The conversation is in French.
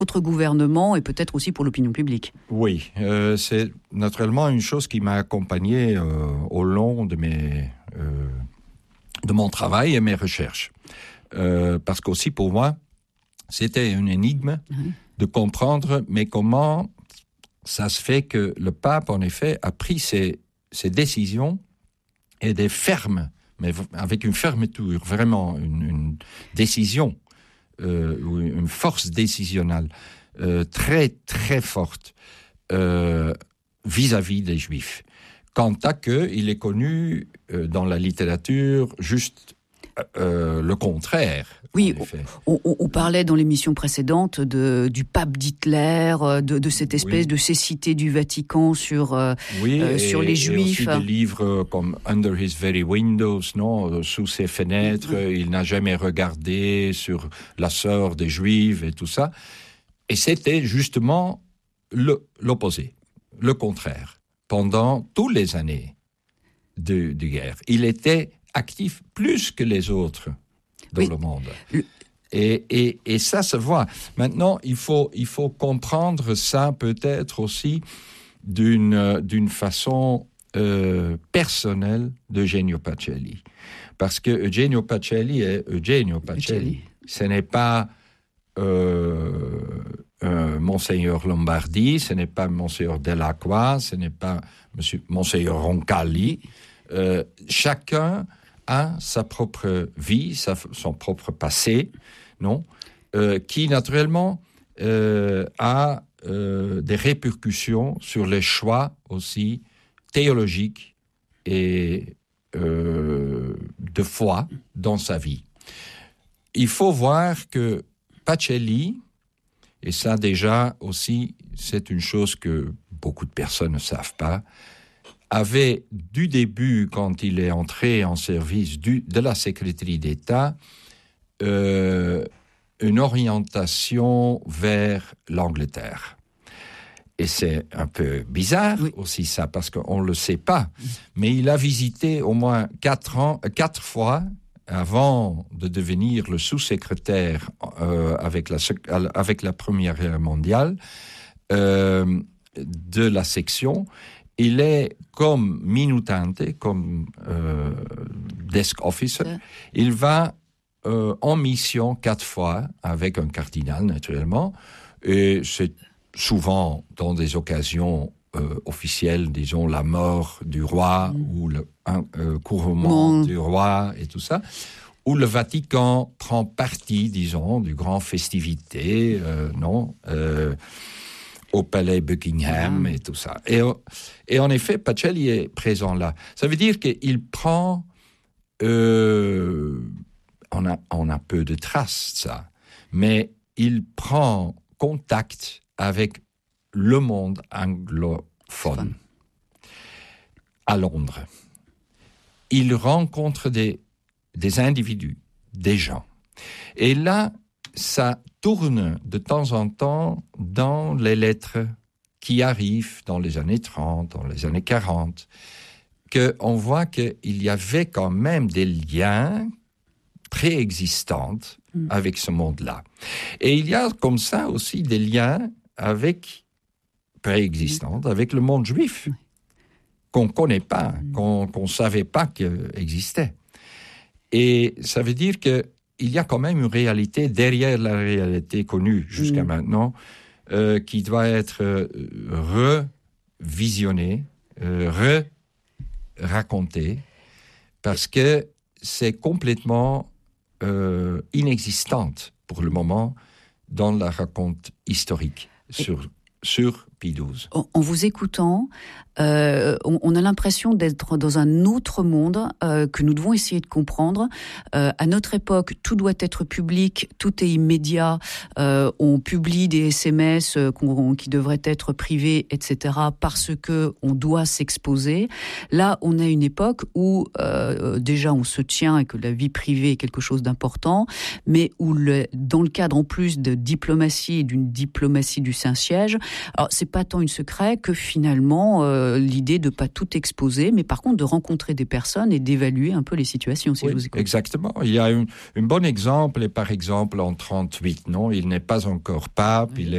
votre gouvernement et peut-être aussi pour l'opinion publique. Oui, c'est naturellement une chose qui m'a accompagné au long de mon travail et mes recherches. Parce qu'aussi pour moi, c'était une énigme de comprendre, mais comment ça se fait que le pape, en effet, a pris ses décisions et des fermes, mais avec une fermeture, vraiment une décision, une force décisionnelle très, très forte vis-à-vis des Juifs. Quant à qu'il est connu dans la littérature juste le contraire. Oui, on parlait dans l'émission précédente du pape d'Hitler, de cette espèce de cécité du Vatican sur les Juifs. Et aussi des livres comme Under His Very Windows, non, sous ses fenêtres, il n'a jamais regardé sur la sœur des Juifs et tout ça. Et c'était justement l'opposé, le contraire. Pendant toutes les années de guerre, il était actif plus que les autres dans le monde. Et ça se voit. Maintenant, il faut comprendre ça peut-être aussi d'une façon personnelle d'Eugenio Pacelli. Parce que Eugenio Pacelli est Eugenio Pacelli. Ce n'est pas Monseigneur Lombardi, ce n'est pas Monseigneur Delacroix, ce n'est pas Monseigneur Roncalli. Chacun a sa propre vie, son propre passé, non, qui naturellement a des répercussions sur les choix aussi théologiques et de foi dans sa vie. Il faut voir que Pacelli, et ça déjà aussi, c'est une chose que beaucoup de personnes ne savent pas, avait du début, quand il est entré en service de la Secrétaire d'État, une orientation vers l'Angleterre. Et c'est un peu bizarre aussi ça, parce qu'on ne le sait pas. Mais il a visité au moins 4 fois, avant de devenir le sous-secrétaire avec la Première Guerre mondiale, de la section. Il est comme minutante, comme desk officer. Il va en mission 4 fois avec un cardinal, naturellement. Et c'est souvent dans des occasions officielles, disons la mort du roi ou le couronnement du roi et tout ça, où le Vatican prend partie, disons, du grand festivité, au palais Buckingham et tout ça. Et en effet, Pacelli est présent là. Ça veut dire qu'il prend... on a peu de traces de ça, mais il prend contact avec le monde anglophone à Londres. Il rencontre des individus, des gens. Et là, ça tourne de temps en temps dans les lettres qui arrivent dans les années 30, dans les années 40, qu'on voit qu'il y avait quand même des liens préexistants avec ce monde-là. Et il y a comme ça aussi des liens préexistants avec le monde juif, qu'on ne connaît pas, qu'on ne savait pas qu'il existait. Et ça veut dire qu'il y a quand même une réalité derrière la réalité connue jusqu'à maintenant, qui doit être revisionnée, racontée, parce que c'est complètement inexistante pour le moment dans la raconte historique sur Pie XII. En vous écoutant, on a l'impression d'être dans un autre monde que nous devons essayer de comprendre. À notre époque, tout doit être public, tout est immédiat. On publie des SMS qui devraient être privés, etc., parce que on doit s'exposer. Là, on a une époque où déjà on se tient et que la vie privée est quelque chose d'important, mais où dans le cadre en plus de diplomatie et d'une diplomatie du Saint-Siège, alors c'est pas tant une secret que finalement l'idée de pas tout exposer, mais par contre de rencontrer des personnes et d'évaluer un peu les situations, si je vous écoute. Exactement. Il y a un bon exemple, et par exemple en 1938, non, il n'est pas encore pape, il est